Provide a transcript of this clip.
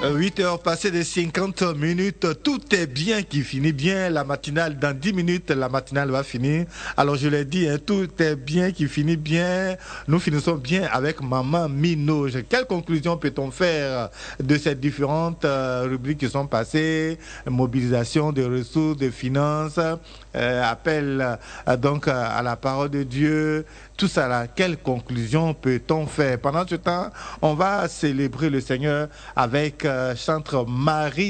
8 heures passées de 50 minutes, tout est bien qui finit bien. La matinale, dans 10 minutes, la matinale va finir. Alors je l'ai dit, hein, tout est bien qui finit bien. Nous finissons bien avec Maman Minoge. Quelle conclusion peut-on faire de ces différentes rubriques qui sont passées? Mobilisation des ressources, des finances, appel donc à la parole de Dieu. Tout ça là, quelle conclusion peut-on faire? Pendant ce temps, on va célébrer le Seigneur avec chantre Marie.